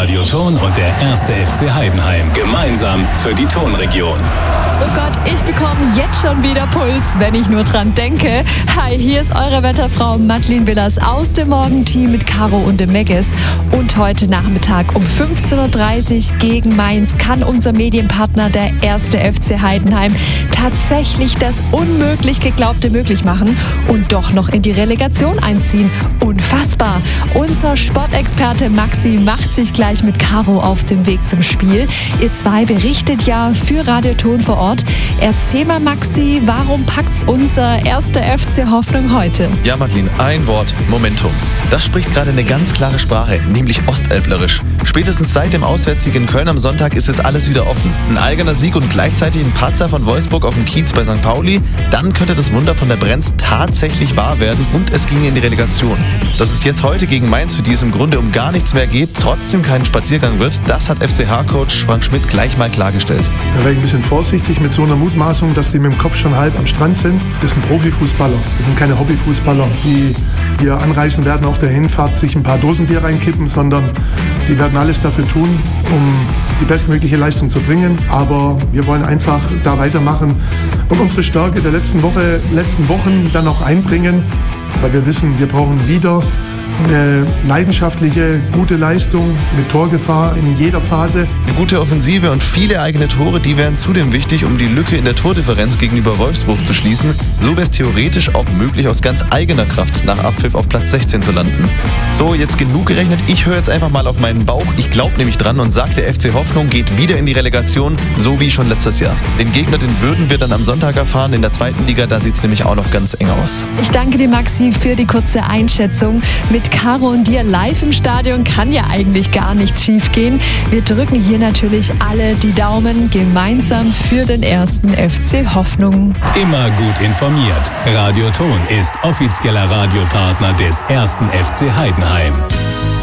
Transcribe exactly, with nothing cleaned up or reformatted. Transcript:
Radio Thon und der erste F C Heidenheim. Gemeinsam für die Thonregion. Oh Gott, ich bekomme jetzt schon wieder Puls, wenn ich nur dran denke. Hi, hier ist eure Wetterfrau Madeleine Willers aus dem Morgenteam mit Caro und dem Megges. Und heute Nachmittag um fünfzehn Uhr dreißig gegen Mainz kann unser Medienpartner, der erste F C Heidenheim, tatsächlich das unmöglich Geglaubte möglich machen und doch noch in die Relegation einziehen. Unfassbar. Unser Sportexperte Maxi macht sich gleich mit Caro auf den Weg zum Spiel. Ihr zwei berichtet ja für Radio Thon vor Ort. Erzähl mal, Maxi, warum packt's unser erster F C Hoffnung heute? Ja, Madeleine, ein Wort: Momentum. Das spricht gerade eine ganz klare Sprache, nämlich ostelblerisch. Spätestens seit dem Auswärtssieg in Köln am Sonntag ist jetzt alles wieder offen. Ein eigener Sieg und gleichzeitig ein Patzer von Wolfsburg auf dem Kiez bei Sankt Pauli. Dann könnte das Wunder von der Brenz tatsächlich wahr werden und es ginge in die Relegation. Dass es jetzt heute gegen Mainz, für die es im Grunde um gar nichts mehr geht, trotzdem keinen Spaziergang wird, das hat F C H-Coach Frank Schmidt gleich mal klargestellt. Da wäre ich ein bisschen vorsichtig mit so einer Mutmaßung, dass sie mit dem Kopf schon halb am Strand sind. Das sind Profifußballer, das sind keine Hobbyfußballer, die hier anreisen werden, auf der Hinfahrt sich ein paar Dosen Bier reinkippen, sondern die werden alles dafür tun, um die bestmögliche Leistung zu bringen. Aber wir wollen einfach da weitermachen und unsere Stärke der letzten Woche, letzten Wochen dann auch einbringen, weil wir wissen, wir brauchen wieder eine leidenschaftliche, gute Leistung mit Torgefahr in jeder Phase. Eine gute Offensive und viele eigene Tore, die wären zudem wichtig, um die Lücke in der Tordifferenz gegenüber Wolfsburg zu schließen. So wäre es theoretisch auch möglich, aus ganz eigener Kraft nach Abpfiff auf Platz sechzehn zu landen. So, jetzt genug gerechnet. Ich höre jetzt einfach mal auf meinen Bauch. Ich glaube nämlich dran und sage, der F C Hoffnung geht wieder in die Relegation, so wie schon letztes Jahr. Den Gegner, den würden wir dann am Sonntag erfahren in der zweiten Liga. Da sieht es nämlich auch noch ganz eng aus. Ich danke dir, Maxi, für die kurze Einschätzung. Mit Caro und dir live im Stadion kann ja eigentlich gar nichts schief gehen. Wir drücken hier natürlich alle die Daumen gemeinsam für den ersten F C Hoffnung. Immer gut informiert. Radio Thon ist offizieller Radiopartner des ersten F C Heidenheim.